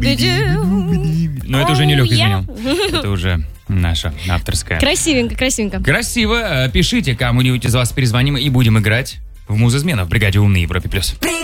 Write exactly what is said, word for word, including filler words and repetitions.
Но это уже не Лёха изменил. Это уже наша авторская. Красивенько, красивенько. Красиво. Пишите, кому-нибудь из вас перезвоним и будем играть в Музызмена в бригаде «Умный Европе плюс».